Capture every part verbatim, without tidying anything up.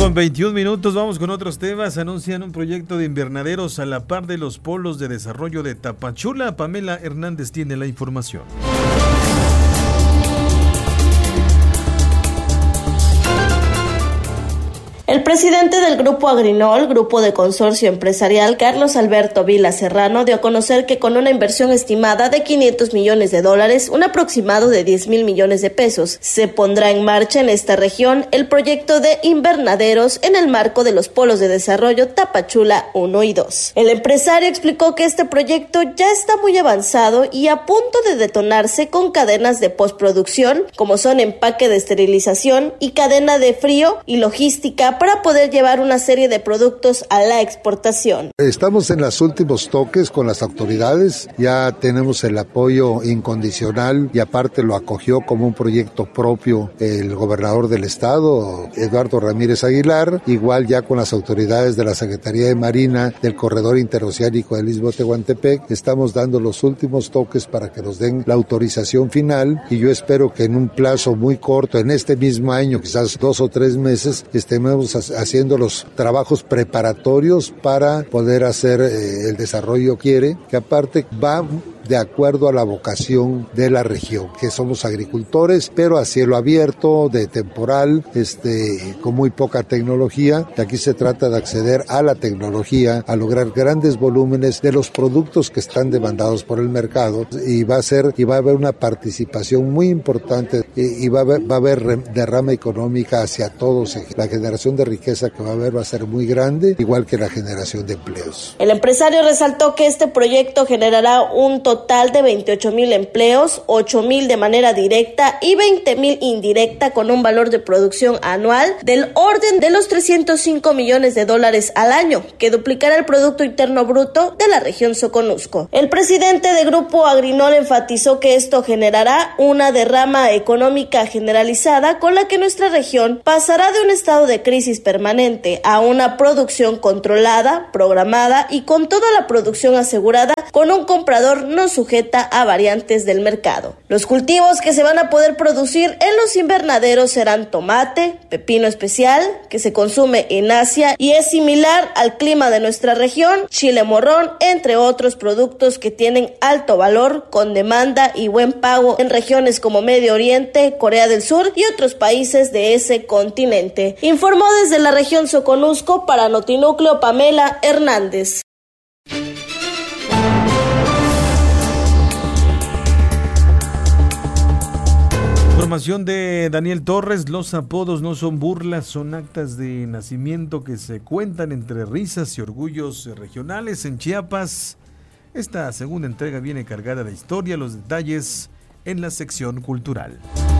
Con veintiún minutos vamos con otros temas. Anuncian un proyecto de invernaderos a la par de los polos de desarrollo de Tapachula. Pamela Hernández tiene la información. El presidente del Grupo Agrinol, grupo de consorcio empresarial, Carlos Alberto Vila Serrano, dio a conocer que con una inversión estimada de quinientos millones de dólares, un aproximado de diez mil millones de pesos, se pondrá en marcha en esta región el proyecto de invernaderos en el marco de los polos de desarrollo Tapachula uno y dos. El empresario explicó que este proyecto ya está muy avanzado y a punto de detonarse con cadenas de postproducción, como son empaque de esterilización y cadena de frío y logística, para poder llevar una serie de productos a la exportación. Estamos en los últimos toques con las autoridades, ya tenemos el apoyo incondicional y aparte lo acogió como un proyecto propio el gobernador del estado, Eduardo Ramírez Aguilar, igual ya con las autoridades de la Secretaría de Marina, del Corredor Interoceánico del Istmo de Tehuantepec, estamos dando los últimos toques para que nos den la autorización final y yo espero que en un plazo muy corto, en este mismo año, quizás dos o tres meses, estemos haciendo los trabajos preparatorios para poder hacer eh, el desarrollo que quiere, que aparte va de acuerdo a la vocación de la región, que somos agricultores, pero a cielo abierto, de temporal, este, con muy poca tecnología. Y aquí se trata de acceder a la tecnología, a lograr grandes volúmenes de los productos que están demandados por el mercado y va a ser y va a haber una participación muy importante y, y va a haber, va a haber derrama económica hacia todos. La generación de riqueza que va a haber va a ser muy grande, igual que la generación de empleos. El empresario resaltó que este proyecto generará un total de veintiocho mil empleos, ocho mil de manera directa y veinte mil indirecta, con un valor de producción anual del orden de los trescientos cinco millones de dólares al año, que duplicará el Producto Interno Bruto de la región Soconusco. El presidente de Grupo Agrinol enfatizó que esto generará una derrama económica generalizada con la que nuestra región pasará de un estado de crisis permanente a una producción controlada, programada y con toda la producción asegurada con un comprador no sujeta a variantes del mercado. Los cultivos que se van a poder producir en los invernaderos serán tomate, pepino especial, que se consume en Asia y es similar al clima de nuestra región, chile morrón, entre otros productos que tienen alto valor, con demanda y buen pago en regiones como Medio Oriente, Corea del Sur y otros países de ese continente. Informó desde la región Soconusco para Notinúcleo Pamela Hernández. Información de Daniel Torres. Los apodos no son burlas, son actas de nacimiento que se cuentan entre risas y orgullos regionales en Chiapas. Esta segunda entrega viene cargada de historia, los detalles en la sección cultural.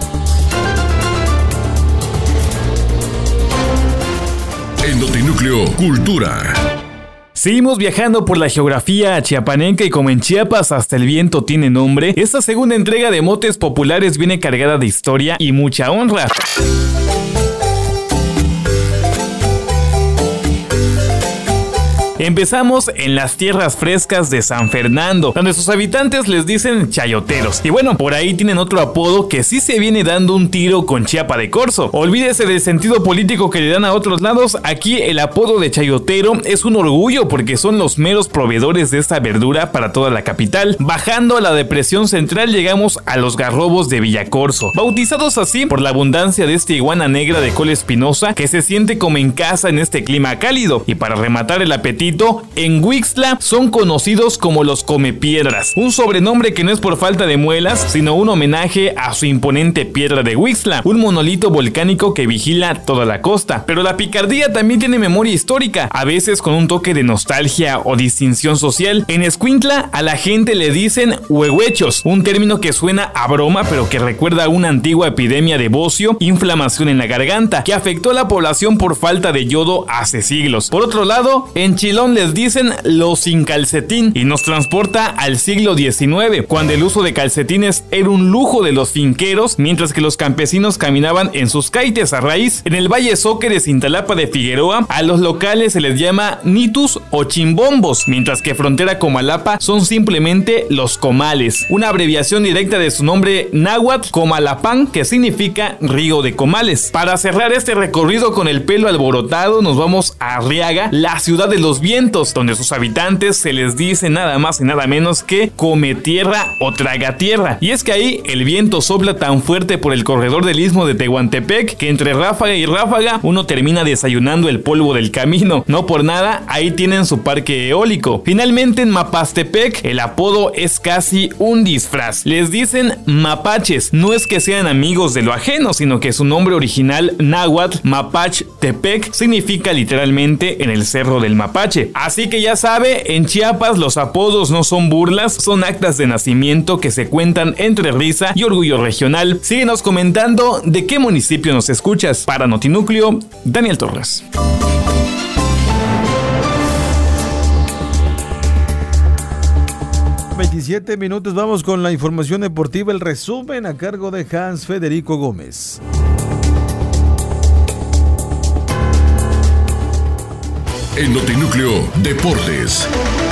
En Notinúcleo Cultura. Seguimos viajando por la geografía chiapaneca y como en Chiapas hasta el viento tiene nombre, esta segunda entrega de motes populares viene cargada de historia y mucha honra. Empezamos en las tierras frescas de San Fernando, donde sus habitantes les dicen chayoteros. Y bueno, por ahí tienen otro apodo que sí se viene dando un tiro con Chiapa de Corzo. Olvídese del sentido político que le dan a otros lados. Aquí el apodo de chayotero es un orgullo porque son los meros proveedores de esta verdura para toda la capital. Bajando a la depresión central llegamos a los garrobos de Villacorzo, bautizados así por la abundancia de esta iguana negra de cola espinosa que se siente como en casa en este clima cálido. Y para rematar el apetito, en Huixtla son conocidos como los Comepiedras, un sobrenombre que no es por falta de muelas, sino un homenaje a su imponente piedra de Huixtla, un monolito volcánico que vigila toda la costa. Pero la picardía también tiene memoria histórica, a veces con un toque de nostalgia o distinción social. En Escuintla a la gente le dicen huehuechos, un término que suena a broma pero que recuerda a una antigua epidemia de bocio, inflamación en la garganta, que afectó a la población por falta de yodo hace siglos. Por otro lado, en Chilón pantalón les dicen los sin calcetín y nos transporta al siglo diecinueve, cuando el uso de calcetines era un lujo de los finqueros, mientras que los campesinos caminaban en sus caites a raíz. En el Valle Soque de Cintalapa de Figueroa, a los locales se les llama nitus o chimbombos, mientras que frontera Comalapa son simplemente los comales, una abreviación directa de su nombre náhuatl Comalapán, que significa río de comales. Para cerrar este recorrido con el pelo alborotado, nos vamos a Arriaga, la ciudad de los vientos, donde sus habitantes se les dice nada más y nada menos que come tierra o traga tierra. Y es que ahí el viento sopla tan fuerte por el corredor del istmo de Tehuantepec que entre ráfaga y ráfaga uno termina desayunando el polvo del camino. No por nada, ahí tienen su parque eólico. Finalmente, en Mapastepec, el apodo es casi un disfraz. Les dicen mapaches. No es que sean amigos de lo ajeno, sino que su nombre original, náhuatl, Mapachtepec, significa literalmente en el cerro del mapache. Así que ya sabe, en Chiapas los apodos no son burlas, son actas de nacimiento que se cuentan entre risa y orgullo regional. Síguenos comentando de qué municipio nos escuchas. Para Notinúcleo, Daniel Torres. veintisiete minutos, vamos con la información deportiva, el resumen a cargo de Hans Federico Gómez. En Notinúcleo Deportes.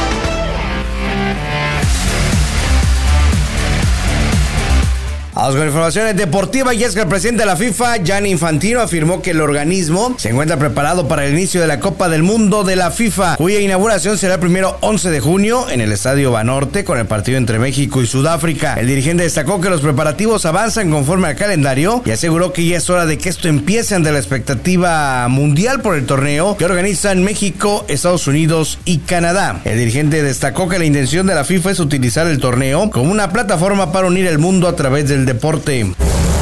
Vamos con informaciones deportivas, y es que el presidente de la FIFA, Gianni Infantino, afirmó que el organismo se encuentra preparado para el inicio de la Copa del Mundo de la FIFA, cuya inauguración será el primero once de junio en el Estadio Banorte, con el partido entre México y Sudáfrica. El dirigente destacó que los preparativos avanzan conforme al calendario y aseguró que ya es hora de que esto empiece ante la expectativa mundial por el torneo que organizan México, Estados Unidos y Canadá. El dirigente destacó que la intención de la FIFA es utilizar el torneo como una plataforma para unir el mundo a través del deporte.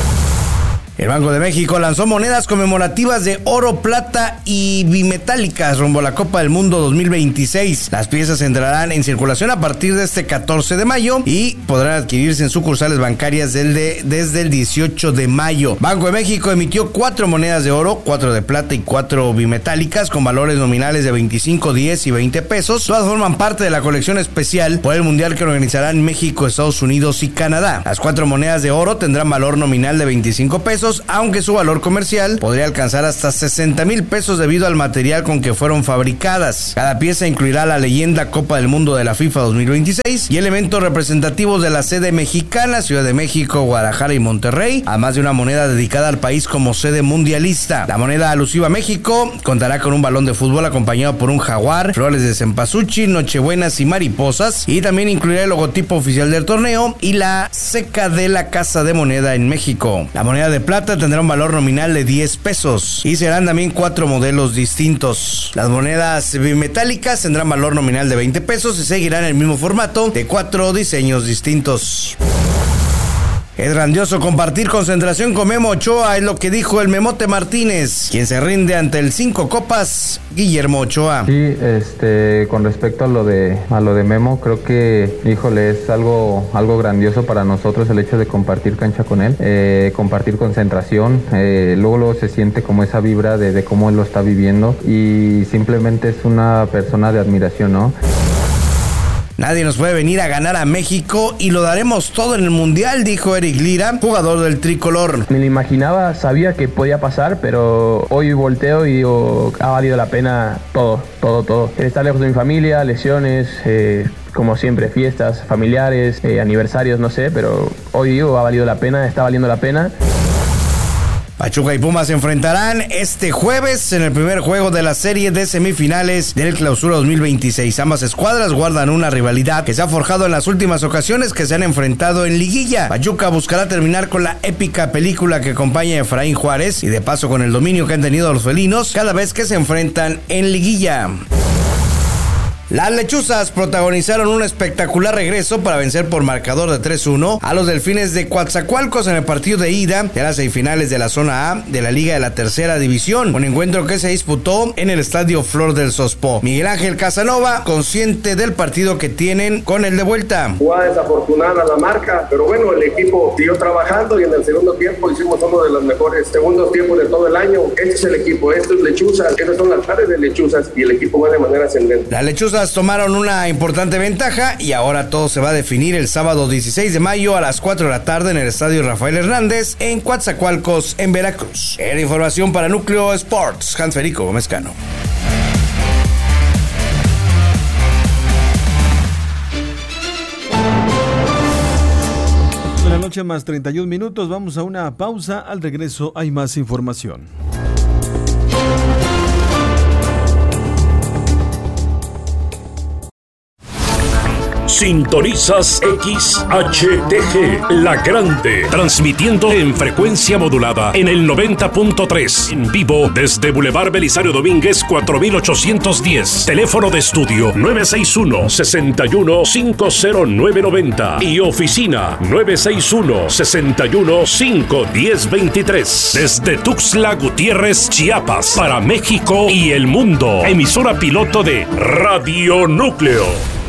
El Banco de México lanzó monedas conmemorativas de oro, plata y bimetálicas rumbo a la Copa del Mundo dos mil veintiséis. Las piezas entrarán en circulación a partir de este catorce de mayo y podrán adquirirse en sucursales bancarias desde, desde el dieciocho de mayo. Banco de México emitió cuatro monedas de oro, cuatro de plata y cuatro bimetálicas con valores nominales de veinticinco, diez y veinte pesos. Todas forman parte de la colección especial por el Mundial que organizarán México, Estados Unidos y Canadá. Las cuatro monedas de oro tendrán valor nominal de veinticinco pesos, aunque su valor comercial podría alcanzar hasta sesenta mil pesos debido al material con que fueron fabricadas. Cada pieza incluirá la leyenda Copa del Mundo de la FIFA dos mil veintiséis y elementos representativos de la sede mexicana, Ciudad de México, Guadalajara y Monterrey, además de una moneda dedicada al país como sede mundialista. La moneda alusiva a México contará con un balón de fútbol acompañado por un jaguar, flores de cempasúchil, nochebuenas y mariposas, y también incluirá el logotipo oficial del torneo y la ceca de la Casa de Moneda en México. La moneda de plata tendrá un valor nominal de diez pesos y serán también cuatro modelos distintos. Las monedas bimetálicas tendrán valor nominal de veinte pesos y seguirán el mismo formato de cuatro diseños distintos. Es grandioso compartir concentración con Memo Ochoa, es lo que dijo el Memote Martínez, quien se rinde ante el Cinco Copas, Guillermo Ochoa. Sí, este, con respecto a lo de a lo de Memo, creo que, híjole, es algo algo grandioso para nosotros el hecho de compartir cancha con él, eh, compartir concentración, eh, luego, luego se siente como esa vibra de, de cómo él lo está viviendo y simplemente es una persona de admiración, ¿no? Nadie nos puede venir a ganar a México y lo daremos todo en el Mundial, dijo Eric Lira, jugador del tricolor. Me lo imaginaba, sabía que podía pasar, pero hoy volteo y digo, ha valido la pena todo, todo, todo. Estar lejos de mi familia, lesiones, eh, como siempre, fiestas familiares, eh, aniversarios, no sé, pero hoy digo, ha valido la pena, está valiendo la pena. Pachuca y Pumas se enfrentarán este jueves en el primer juego de la serie de semifinales del Clausura dos mil veintiséis. Ambas escuadras guardan una rivalidad que se ha forjado en las últimas ocasiones que se han enfrentado en liguilla. Pachuca buscará terminar con la épica película que acompaña a Efraín Juárez y de paso con el dominio que han tenido los felinos cada vez que se enfrentan en liguilla. Las Lechuzas protagonizaron un espectacular regreso para vencer por marcador de tres uno a los Delfines de Coatzacoalcos en el partido de ida de las semifinales de la zona A de la Liga de la Tercera División, un encuentro que se disputó en el Estadio Flor del Sospó. Miguel Ángel Casanova, consciente del partido que tienen con el de vuelta. Jugada desafortunada la marca, pero bueno, el equipo siguió trabajando y en el segundo tiempo hicimos uno de los mejores segundos tiempos de todo el año. Este es el equipo, esto es Lechuzas, estas son las tardes de Lechuzas y el equipo va de manera ascendente. Las Lechuzas tomaron una importante ventaja y ahora todo se va a definir el sábado dieciséis de mayo a las cuatro de la tarde en el Estadio Rafael Hernández en Coatzacoalcos, en Veracruz. Era información para Núcleo Sports, Hans Federico Gómez Cano. De la noche más treinta y un minutos, vamos a una pausa. Al regreso hay más información. Sintonizas X H T G, La Grande, transmitiendo en frecuencia modulada en el noventa punto tres, en vivo desde Boulevard Belisario Domínguez cuatro mil ochocientos diez, teléfono de estudio nueve seis uno, seis uno cinco cero nueve nueve cero y oficina nueve seis uno, seis uno cinco uno cero dos tres, desde Tuxtla Gutiérrez, Chiapas, para México y el mundo, emisora piloto de Radio Núcleo.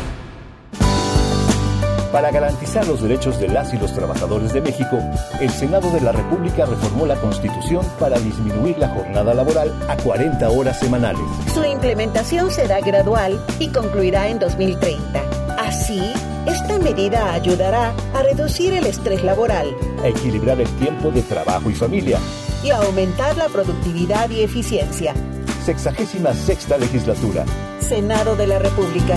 Para garantizar los derechos de las y los trabajadores de México, el Senado de la República reformó la Constitución para disminuir la jornada laboral a cuarenta horas semanales. Su implementación será gradual y concluirá en dos mil treinta. Así, esta medida ayudará a reducir el estrés laboral, a equilibrar el tiempo de trabajo y familia y a aumentar la productividad y eficiencia. Sexagésima sexta legislatura. Senado de la República.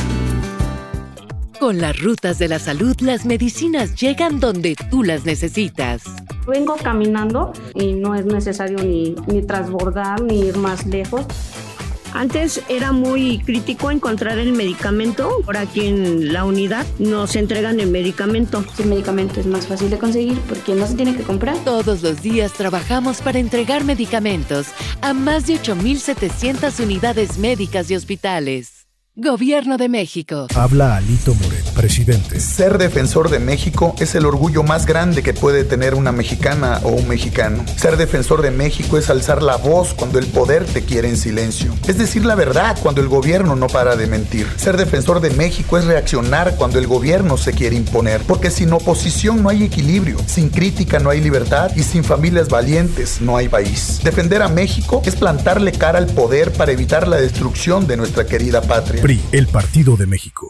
Con las rutas de la salud, las medicinas llegan donde tú las necesitas. Vengo caminando y no es necesario ni, ni transbordar ni ir más lejos. Antes era muy crítico encontrar el medicamento. Por aquí en la unidad nos entregan el medicamento. El medicamento es más fácil de conseguir porque no se tiene que comprar. Todos los días trabajamos para entregar medicamentos a más de ocho mil setecientas unidades médicas y hospitales. Gobierno de México. Habla Alito Moreno, presidente. Ser defensor de México es el orgullo más grande que puede tener una mexicana o un mexicano. Ser defensor de México es alzar la voz cuando el poder te quiere en silencio. Es decir la verdad cuando el gobierno no para de mentir. Ser defensor de México es reaccionar cuando el gobierno se quiere imponer. Porque sin oposición no hay equilibrio, sin crítica no hay libertad y sin familias valientes no hay país. Defender a México es plantarle cara al poder para evitar la destrucción de nuestra querida patria. P R I, el Partido de México.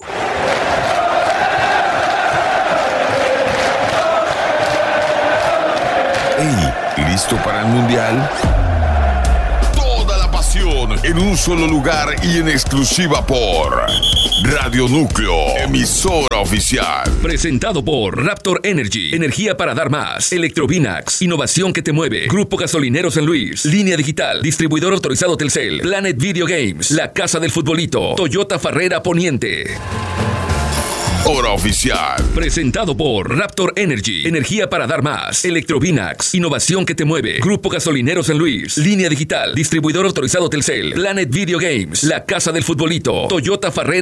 Hey, ¿listo para el Mundial? Toda la pasión en un solo lugar y en exclusiva por Radio Núcleo, emisora oficial. Presentado por Raptor Energy, energía para dar más. Electrovinax, innovación que te mueve. Grupo Gasolinero San Luis, Línea Digital, distribuidor autorizado Telcel. Planet Video Games, La Casa del Futbolito. Toyota Farrera Poniente. Hora oficial. Presentado por Raptor Energy, energía para dar más. Electrovinax, innovación que te mueve. Grupo Gasolinero San Luis, Línea Digital, distribuidor autorizado Telcel. Planet Video Games, La Casa del Futbolito. Toyota Farrera